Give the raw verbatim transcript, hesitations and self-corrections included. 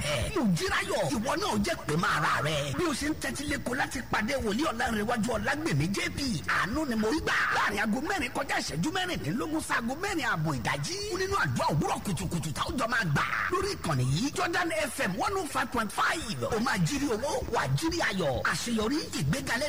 ẹ̀. Mùjírayọ̀ ìwọ náà jẹ́ pé máa ra rẹ̀. Bí o ṣe ń tẹ́tí lẹ́kọ̀ọ́ láti pàdé wòlíì Ọlánrewájú Ọlágbèmí J P. Àánú ni mo rí gbà. Láàrin aago mẹ́rin kọjá ìṣẹ́jú mẹ́rìndínlógún sáago mẹ́rin ààbọ̀ ìdájí. Nínú àdúrà òwúrọ̀ kùtùkùtù táwọn jọ máa gbà. Lórí ìkànnì yìí Jordan F M one oh five point five. O máa jírí owó wà jírí ayọ̀. Àṣeyọrí ìgbégalẹ̀